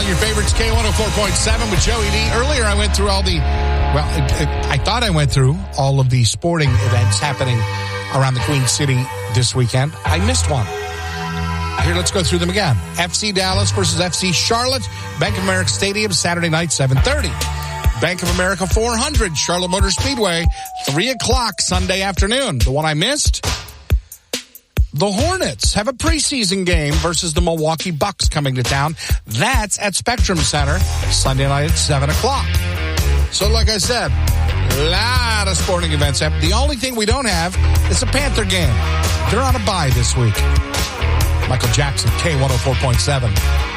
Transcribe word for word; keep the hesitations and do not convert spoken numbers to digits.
all your favorites, K one oh four point seven with Joey D. Earlier, I went through all the, well, I thought I went through all of the sporting events happening around the Queen City this weekend. I missed one. Here, let's go through them again. F C Dallas versus F C Charlotte, Bank of America Stadium, Saturday night, seven thirty. Bank of America four hundred, Charlotte Motor Speedway, three o'clock Sunday afternoon. The one I missed? The Hornets have a preseason game versus the Milwaukee Bucks coming to town. That's at Spectrum Center, Sunday night at seven o'clock. So like I said, a lot of sporting events. The only thing we don't have is a Panther game. They're on a bye this week. Michael Jackson, K one oh four point seven.